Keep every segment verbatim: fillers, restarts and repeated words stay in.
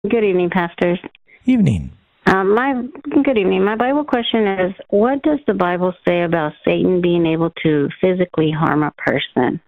Good evening, pastors. Evening. Um, my good evening. My Bible question is: what does the Bible say about Satan being able to physically harm a person?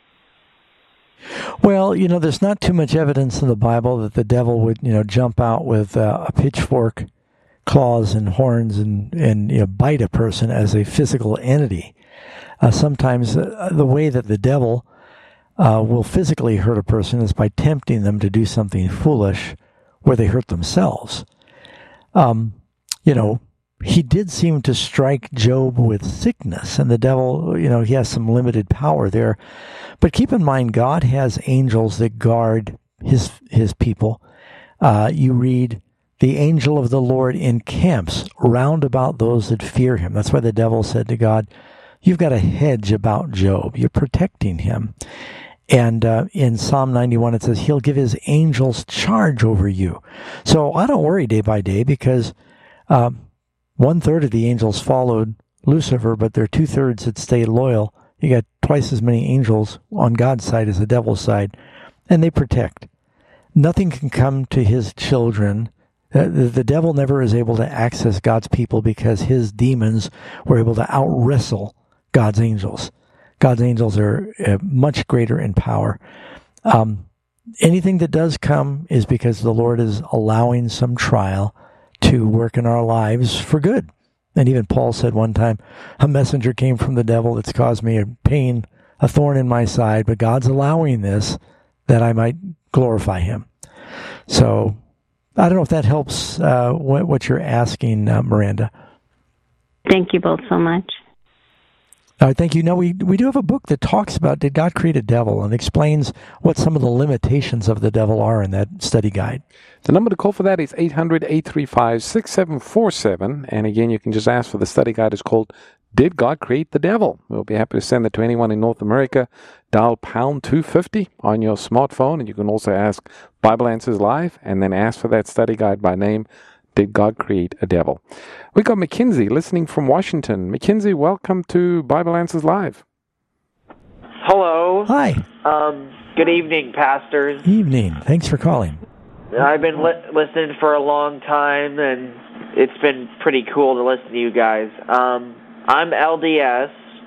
Well, you know, there's not too much evidence in the Bible that the devil would, you know, jump out with uh, a pitchfork, claws, and horns, and and you know, bite a person as a physical entity. Uh, sometimes uh, the way that the devil uh, will physically hurt a person is by tempting them to do something foolish, where they hurt themselves. Um, you know, he did seem to strike Job with sickness, and the devil, you know, he has some limited power there. But keep in mind, God has angels that guard his his people. Uh, you read, the angel of the Lord encamps round about those that fear him. That's why the devil said to God, you've got a hedge about Job. You're protecting him. And uh, in Psalm ninety-one, it says, he'll give his angels charge over you. So I don't worry day by day, because um, one-third of the angels followed Lucifer, but there are two-thirds that stayed loyal. You got twice as many angels on God's side as the devil's side, and they protect. Nothing can come to his children. Uh, the, the devil never is able to access God's people because his demons were able to out-wrestle God's angels. God's angels are uh, much greater in power. Um, anything that does come is because the Lord is allowing some trial to work in our lives for good. And even Paul said one time, a messenger came from the devil that's caused me a pain, a thorn in my side, but God's allowing this that I might glorify him. So I don't know if that helps uh, what, what you're asking, uh, Miranda. Thank you both so much. Uh, thank you. No, we we do have a book that talks about, did God create a devil, and explains what some of the limitations of the devil are in that study guide. The number to call for that is eight hundred, eight three five, six seven four seven. And again, you can just ask for the study guide. It's called, Did God Create the Devil? We'll be happy to send it to anyone in North America. Dial pound two fifty on your smartphone, and you can also ask Bible Answers Live, and then ask for that study guide by name, Did God Create a Devil? We got Mackenzie listening from Washington. Mackenzie, welcome to Bible Answers Live. Hello. Hi. Um, good evening, pastors. Evening. Thanks for calling. I've been li- listening for a long time, and it's been pretty cool to listen to you guys. Um, I'm L D S,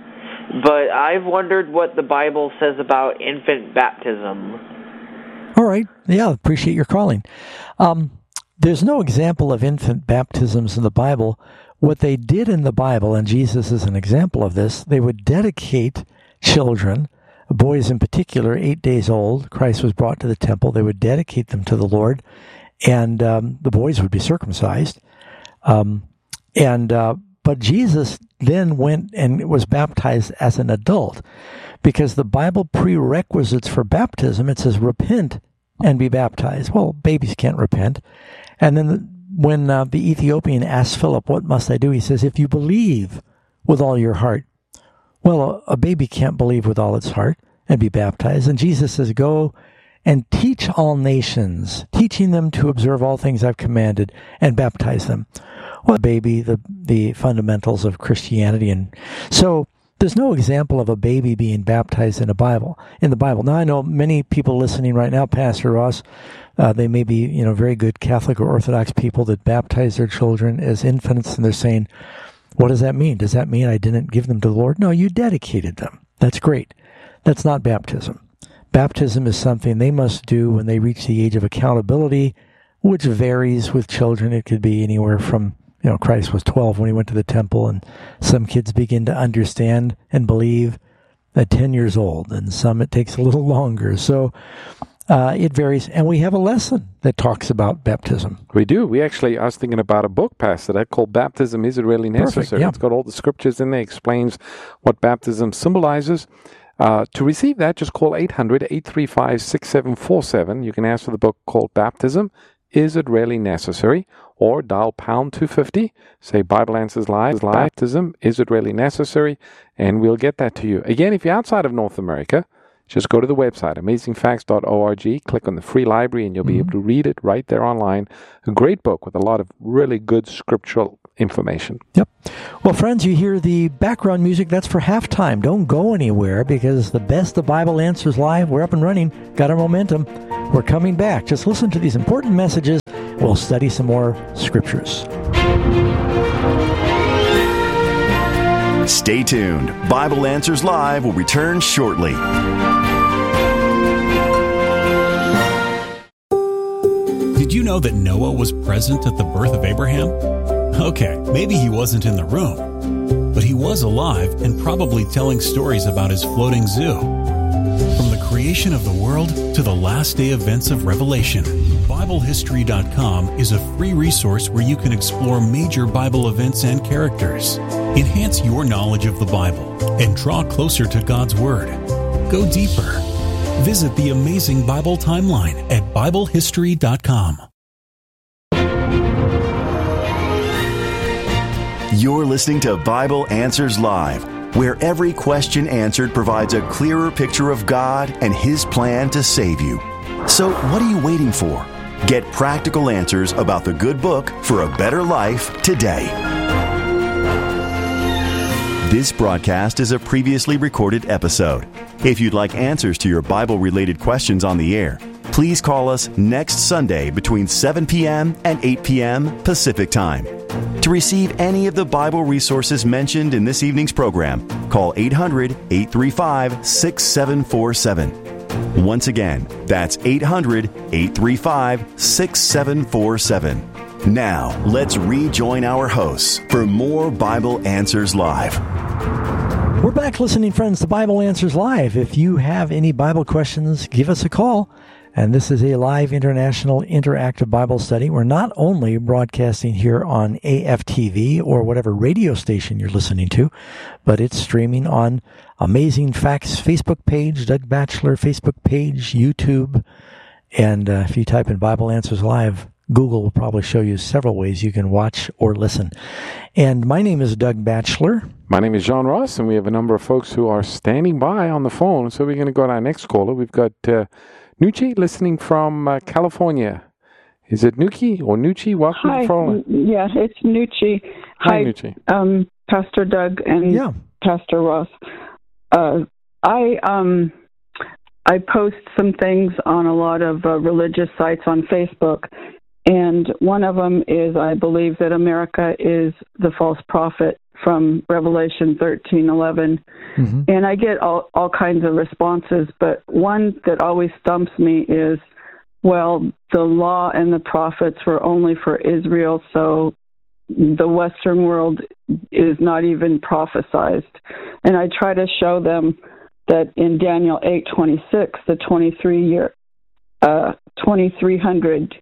but I've wondered what the Bible says about infant baptism. All right. Yeah, appreciate your calling. Um, There's no example of infant baptisms in the Bible. What they did in the Bible, and Jesus is an example of this, they would dedicate children, boys in particular, eight days old. Christ was brought to the temple. They would dedicate them to the Lord, and um, the boys would be circumcised. Um, and uh, but Jesus then went and was baptized as an adult, because the Bible prerequisites for baptism, it says, repent and be baptized. Well, babies can't repent. And then when uh, the Ethiopian asked Philip, what must I do? He says, if you believe with all your heart. Well, a, a baby can't believe with all its heart and be baptized. And Jesus says, go and teach all nations, teaching them to observe all things I've commanded, and baptize them. Well, baby, the, the fundamentals of Christianity. And so there's no example of a baby being baptized in a Bible, in the Bible. Now, I know many people listening right now, Pastor Ross, uh, they may be, you know, very good Catholic or Orthodox people that baptize their children as infants, and they're saying, what does that mean? Does that mean I didn't give them to the Lord? No, you dedicated them. That's great. That's not baptism. Baptism is something they must do when they reach the age of accountability, which varies with children. It could be anywhere from, you know, Christ was twelve when he went to the temple, and some kids begin to understand and believe at ten years old, and some it takes a little longer. So uh, it varies. And we have a lesson that talks about baptism. We do. We actually, I was thinking about a book, Pastor, that called Baptism, Is It Really Necessary? Perfect, yeah. It's got all the scriptures in there, explains what baptism symbolizes. Uh, to receive that, just call eight hundred, eight three five, six seven four seven. You can ask for the book called Baptism, Is It Really Necessary? Or dial pound two fifty, say Bible Answers Live, Baptism, Is It Really Necessary? And we'll get that to you. Again, if you're outside of North America, just go to the website, amazing facts dot org, click on the free library, and you'll be mm-hmm. able to read it right there online. A great book with a lot of really good scriptural information. Yep. Well, friends, you hear the background music. That's for halftime. Don't go anywhere, because the best of Bible Answers Live, we're up and running, got our momentum. We're coming back. Just listen to these important messages. We'll study some more scriptures. Stay tuned. Bible Answers Live will return shortly. Did you know that Noah was present at the birth of Abraham? Okay, maybe he wasn't in the room, but he was alive and probably telling stories about his floating zoo. From the creation of the world to the last day events of Revelation, Bible History dot com is a free resource where you can explore major Bible events and characters, enhance your knowledge of the Bible, and draw closer to God's Word. Go deeper. Visit the amazing Bible timeline at Bible History dot com. You're listening to Bible Answers Live, where every question answered provides a clearer picture of God and His plan to save you. So what are you waiting for? Get practical answers about the good book for a better life today. This broadcast is a previously recorded episode. If you'd like answers to your Bible-related questions on the air, please call us next Sunday between seven p.m. and eight p.m. Pacific Time. To receive any of the Bible resources mentioned in this evening's program, call eight hundred, eight three five, six seven four seven. Once again, that's eight hundred, eight three five, six seven four seven. Now, let's rejoin our hosts for more Bible Answers Live. We're back listening, friends, to Bible Answers Live. If you have any Bible questions, give us a call. And this is a live international interactive Bible study. We're not only broadcasting here on A F T V or whatever radio station you're listening to, but it's streaming on Amazing Facts Facebook page, Doug Batchelor Facebook page, YouTube. And uh, if you type in Bible Answers Live, Google will probably show you several ways you can watch or listen. And my name is Doug Batchelor. My name is John Ross, and we have a number of folks who are standing by on the phone. So we're going to go to our next caller. We've got uh, Nucci listening from uh, California. Is it Nuki or Nucci? Welcome Hi. to Frolin. Yeah, it's Nucci. Hi, Hi Nucci. Um, Pastor Doug and yeah. Pastor Ross. Uh, I um, I post some things on a lot of uh, religious sites on Facebook, and one of them is I believe that America is the false prophet from Revelation thirteen eleven. Mm-hmm. And I get all, all kinds of responses, but one that always stumps me is, well, the law and the prophets were only for Israel, so the Western world is not even prophesized. And I try to show them that in Daniel eight twenty-six, the twenty-three year, uh, twenty-three hundred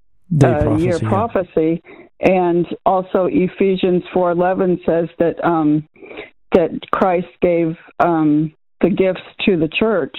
uh, prophecy, year yeah. prophecy, and also Ephesians four eleven says that um, that Christ gave um, the gifts to the church.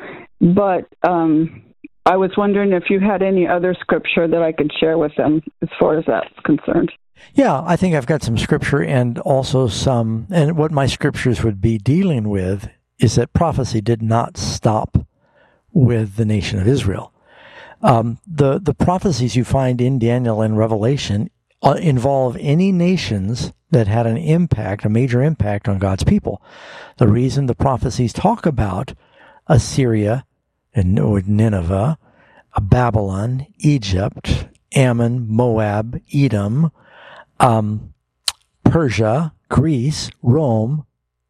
But um, I was wondering if you had any other scripture that I could share with them as far as that's concerned. Yeah, I think I've got some scripture and also some, and what my scriptures would be dealing with is that prophecy did not stop with the nation of Israel. Um, the, the prophecies you find in Daniel and Revelation uh, involve any nations that had an impact, a major impact on God's people. The reason the prophecies talk about Assyria and Nineveh, Babylon, Egypt, Ammon, Moab, Edom, um, Persia, Greece, Rome,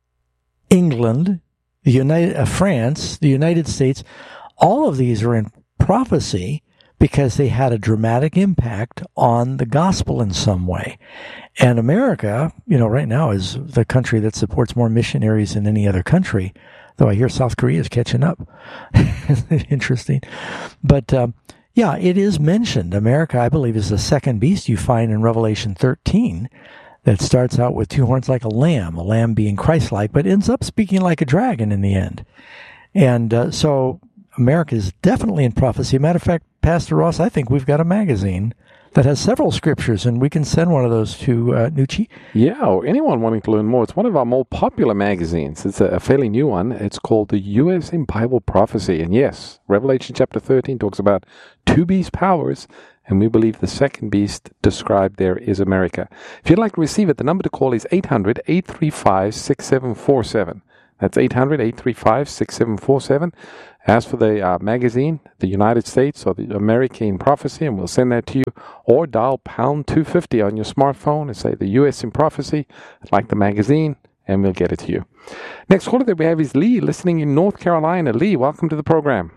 England, the United uh, France, the United States, all of these are in prophecy because they had a dramatic impact on the gospel in some way. And America, you know, right now is the country that supports more missionaries than any other country, though I hear South Korea is catching up. Interesting. But, um, yeah, it is mentioned. America, I believe, is the second beast you find in Revelation thirteen that starts out with two horns like a lamb, a lamb being Christ-like, but ends up speaking like a dragon in the end. And uh, so America is definitely in prophecy. Matter of fact, Pastor Ross, I think we've got a magazine that has several scriptures, and we can send one of those to uh, Nucci. Yeah, or anyone wanting to learn more. It's one of our more popular magazines. It's a, a fairly new one. It's called the U S in Bible Prophecy. And yes, Revelation chapter thirteen talks about two beast powers, and we believe the second beast described there is America. If you'd like to receive it, the number to call is eight hundred, eight three five, six seven four seven. That's eight hundred, eight three five, six seven four seven. Ask for the uh, magazine, the United States or the America in Prophecy, and we'll send that to you. Or dial pound two fifty on your smartphone and say the U S in Prophecy, I'd like the magazine, and we'll get it to you. Next caller that we have is Lee, listening in North Carolina. Lee, welcome to the program.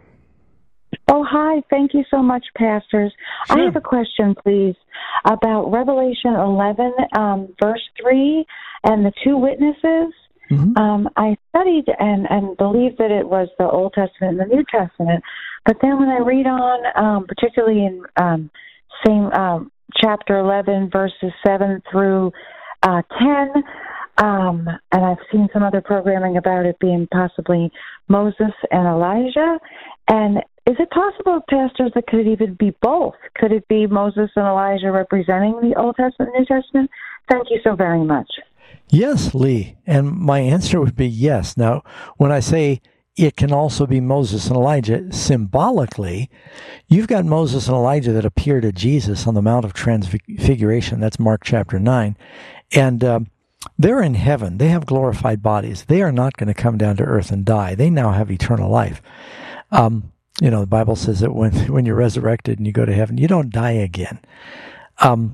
Oh, hi. Thank you so much, pastors. Sure. I have a question, please, about Revelation eleven, um, verse three, and the two witnesses. Mm-hmm. Um, I studied and, and believed that it was the Old Testament and the New Testament, but then when I read on, um, particularly in um, same um, chapter eleven, verses seven through uh, ten, um, and I've seen some other programming about it being possibly Moses and Elijah, and is it possible, pastors, that could it even be both? Could it be Moses and Elijah representing the Old Testament and New Testament? Thank you so very much. Yes, Lee. And my answer would be yes. Now, when I say it can also be Moses and Elijah, symbolically, you've got Moses and Elijah that appear to Jesus on the Mount of Transfiguration. That's Mark chapter nine. And um, they're in heaven. They have glorified bodies. They are not going to come down to earth and die. They now have eternal life. Um, you know, the Bible says that when, when you're resurrected and you go to heaven, you don't die again. Um,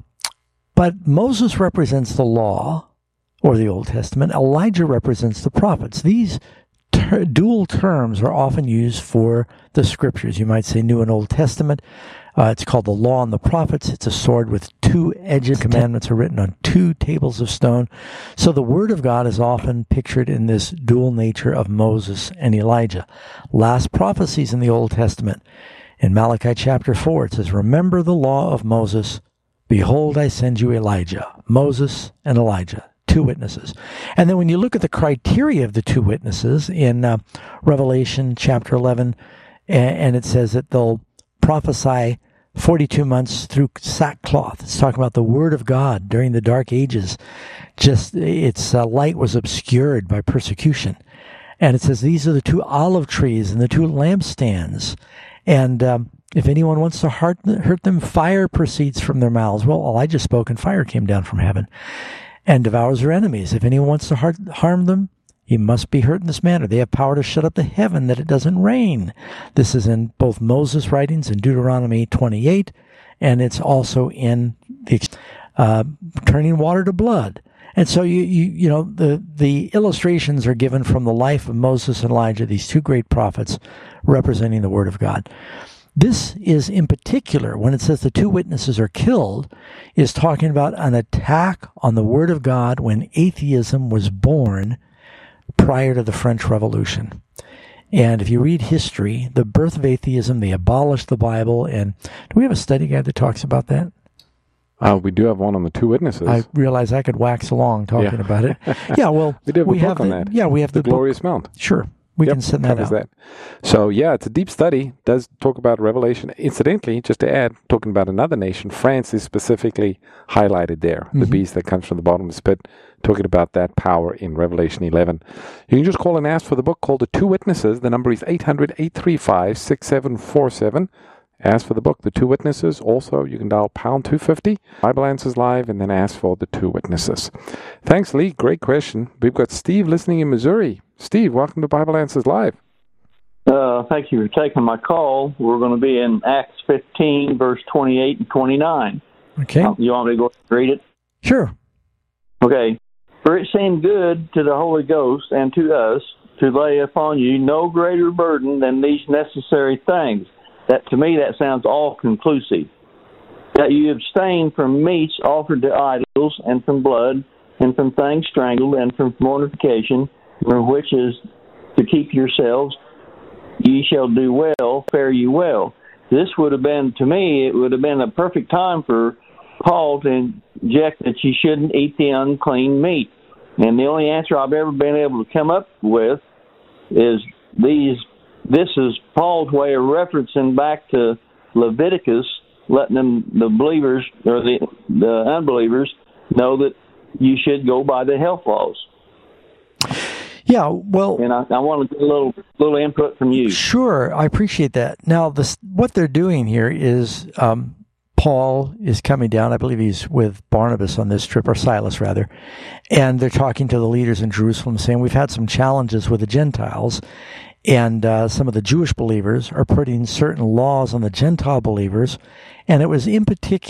but Moses represents the law, or the Old Testament. Elijah represents the prophets. These ter- dual terms are often used for the scriptures. You might say New and Old Testament. Uh, it's called the Law and the Prophets. It's a sword with two edges. Commandments are written on two tables of stone. So the Word of God is often pictured in this dual nature of Moses and Elijah. Last prophecies in the Old Testament. In Malachi chapter four, it says, "Remember the law of Moses. Behold, I send you Elijah." Moses and Elijah. Two witnesses. And then when you look at the criteria of the two witnesses in uh, Revelation chapter eleven, and, and it says that they'll prophesy forty-two months through sackcloth. It's talking about the Word of God during the Dark Ages. Just its uh, light was obscured by persecution. And it says these are the two olive trees and the two lampstands. And um, if anyone wants to hurt, hurt them, fire proceeds from their mouths. Well, Elijah spoke and fire came down from heaven and devours their enemies. If anyone wants to harm them, he must be hurt in this manner. They have power to shut up the heaven that it doesn't rain. This is in both Moses' writings in Deuteronomy twenty-eight, and it's also in the uh, turning water to blood. And so you you you know the the illustrations are given from the life of Moses and Elijah, these two great prophets representing the Word of God. This is in particular, when it says the two witnesses are killed, is talking about an attack on the Word of God when atheism was born prior to the French Revolution. And if you read history, the birth of atheism, they abolished the Bible. And do we have a study guide that talks about that? Uh, we do have one on the two witnesses. I realize I could wax along talking yeah. about it. Yeah, well, we, do have, we a book have on the, that. Yeah, we have the, the Glorious book. Mount. Sure. We yep, can send that out. That. So, yeah, it's a deep study. It does talk about Revelation. Incidentally, just to add, talking about another nation, France is specifically highlighted there. Mm-hmm. The beast that comes from the bottomless pit, talking about that power in Revelation eleven. You can just call and ask for the book called The Two Witnesses. The number is eight hundred, eight three five, six seven four seven. Ask for the book, The Two Witnesses. Also, you can dial pound two fifty, Bible Answers Live, and then ask for The Two Witnesses. Thanks, Lee. Great question. We've got Steve listening in Missouri. Steve, welcome to Bible Answers Live. Uh, thank you for taking my call. We're going to be in Acts fifteen, verse twenty-eight and twenty-nine. Okay. Um, you want me to go and read it? Sure. Okay. For it seemed good to the Holy Ghost and to us to lay upon you no greater burden than these necessary things. That to me, that sounds all-conclusive. That you abstain from meats offered to idols, and from blood, and from things strangled, and from mortification, from which is to keep yourselves. Ye shall do well, fare you well. This would have been, to me, it would have been a perfect time for Paul to inject that you shouldn't eat the unclean meat. And the only answer I've ever been able to come up with is these. This is Paul's way of referencing back to Leviticus, letting them, the believers or the the unbelievers know that you should go by the health laws. Yeah, well, and I, I want to get a little little input from you. Sure, I appreciate that. Now, this, what they're doing here is um, Paul is coming down. I believe he's with Barnabas on this trip, or Silas rather, and they're talking to the leaders in Jerusalem, saying we've had some challenges with the Gentiles, and uh, some of the Jewish believers are putting certain laws on the Gentile believers, and it was in particular